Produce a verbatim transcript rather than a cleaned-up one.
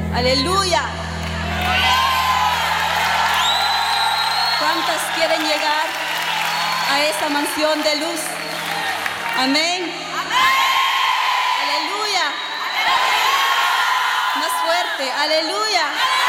Aleluya. ¿Cuántas quieren llegar a esa mansión de luz? Amén. Aleluya. Más fuerte. Aleluya.